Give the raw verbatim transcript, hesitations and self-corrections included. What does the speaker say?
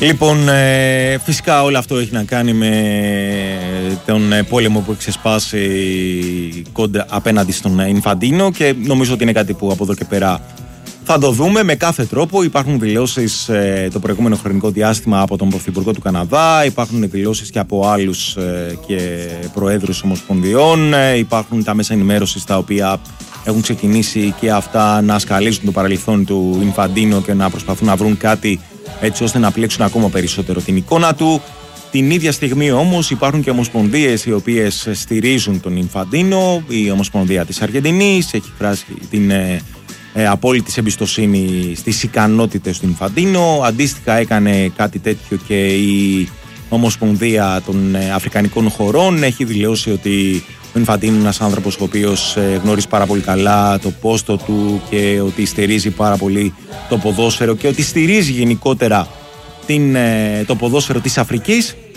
Λοιπόν, ε, φυσικά όλο αυτό έχει να κάνει με τον ε, πόλεμο που έχει ξεσπάσει κοντά απέναντι στον Ινφαντίνο και νομίζω ότι είναι κάτι που από εδώ και πέρα θα το δούμε με κάθε τρόπο. Υπάρχουν δηλώσεις ε, το προηγούμενο χρονικό διάστημα από τον Πρωθυπουργό του Καναδά, υπάρχουν δηλώσεις και από άλλους ε, και προέδρους ομοσπονδιών, ε, υπάρχουν τα μέσα ενημέρωσης τα οποία έχουν ξεκινήσει και αυτά να σκαλίζουν το παρελθόν του Ινφαντίνο και να προσπαθούν να βρουν κάτι έτσι ώστε να πλέξουν ακόμα περισσότερο την εικόνα του. Την ίδια στιγμή όμως υπάρχουν και ομοσπονδίες οι οποίες στηρίζουν τον Ινφαντίνο. Η Ομοσπονδία της Αργεντινής έχει εκφράσει την ε, ε, απόλυτη εμπιστοσύνη στις ικανότητες του Ινφαντίνο. Αντίστοιχα έκανε κάτι τέτοιο και η Ομοσπονδία των ε, Αφρικανικών χωρών. Έχει δηλώσει ότι ο Ινφαντίνο είναι ένας άνθρωπος ο οποίος ε, γνωρίζει πάρα πολύ καλά το πόστο του και ότι στηρίζει πάρα πολύ το ποδόσφαιρο και ότι στηρίζει γενικότερα την, ε, το ποδόσφαιρο της Αφρικής.